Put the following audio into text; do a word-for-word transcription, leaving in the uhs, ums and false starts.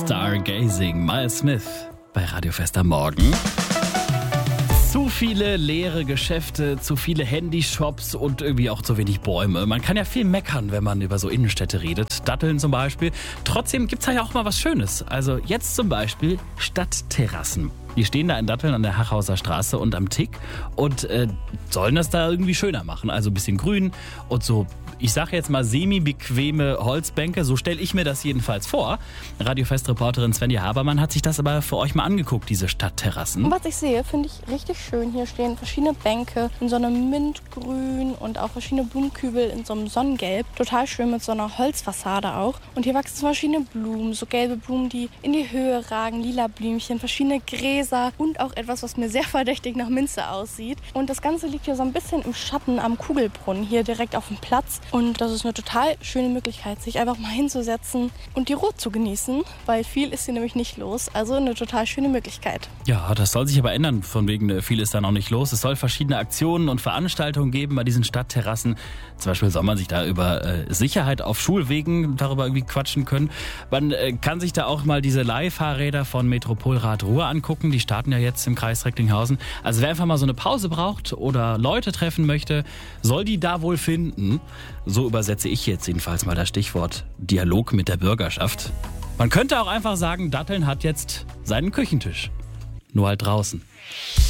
Stargazing, Miles Smith bei Radio Fest am Morgen. Zu viele leere Geschäfte, zu viele Handyshops und irgendwie auch zu wenig Bäume. Man kann ja viel meckern, wenn man über so Innenstädte redet. Datteln zum Beispiel. Trotzdem gibt's ja auch mal was Schönes. Also jetzt zum Beispiel Stadtterrassen. Die stehen da in Datteln an der Hachhauser Straße und am Tick und äh, sollen das da irgendwie schöner machen. Also ein bisschen grün und so, ich sage jetzt mal semi-bequeme Holzbänke. So stelle ich mir das jedenfalls vor. Radio-Fest-Reporterin Svenja Habermann hat sich das aber für euch mal angeguckt, diese Stadtterrassen. Und was ich sehe, finde ich richtig schön. Hier stehen verschiedene Bänke in so einem Mintgrün und auch verschiedene Blumenkübel in so einem Sonnengelb. Total schön mit so einer Holzfassade auch. Und hier wachsen verschiedene Blumen, so gelbe Blumen, die in die Höhe ragen, lila Blümchen, verschiedene Gräser und auch etwas, was mir sehr verdächtig nach Minze aussieht. Und das Ganze liegt hier so ein bisschen im Schatten am Kugelbrunnen, hier direkt auf dem Platz. Und das ist eine total schöne Möglichkeit, sich einfach mal hinzusetzen und die Ruhe zu genießen, weil viel ist hier nämlich nicht los. Also eine total schöne Möglichkeit. Ja, das soll sich aber ändern, von wegen äh, viel ist da noch nicht los. Es soll verschiedene Aktionen und Veranstaltungen geben bei diesen Stadtterrassen. Zum Beispiel soll man sich da über äh, Sicherheit auf Schulwegen darüber irgendwie quatschen können. Man äh, kann sich da auch mal diese Leihfahrräder von Metropolrad Ruhr angucken. Die starten ja jetzt im Kreis Recklinghausen. Also wer einfach mal so eine Pause braucht oder Leute treffen möchte, soll die da wohl finden. So übersetze ich jetzt jedenfalls mal das Stichwort Dialog mit der Bürgerschaft. Man könnte auch einfach sagen, Datteln hat jetzt seinen Küchentisch. Nur halt draußen.